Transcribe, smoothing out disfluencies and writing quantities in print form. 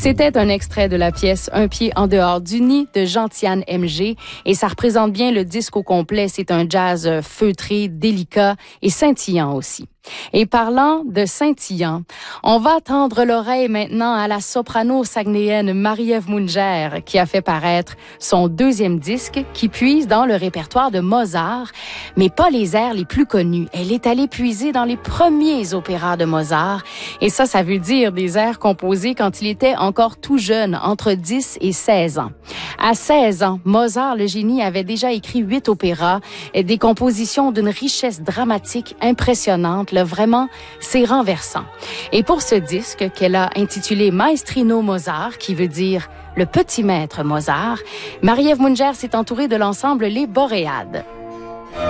C'était un extrait de la pièce Un pied en dehors du nid de Gentiane MG et ça représente bien le disque au complet. C'est un jazz feutré, délicat et scintillant aussi. Et parlant de scintillant, on va tendre l'oreille maintenant à la soprano saguenayenne Marie-Ève Munger qui a fait paraître son deuxième disque qui puise dans le répertoire de Mozart, mais pas les airs les plus connus. Elle est allée puiser dans les premiers opéras de Mozart et ça veut dire des airs composés quand il était encore tout jeune, entre 10 et 16 ans. À 16 ans, Mozart, le génie, avait déjà écrit 8 opéras et des compositions d'une richesse dramatique impressionnante. Là, vraiment, c'est renversant. Et pour ce disque qu'elle a intitulé Maestrino Mozart, qui veut dire le petit maître Mozart, Marie-Ève Munger s'est entourée de l'ensemble Les Boréades.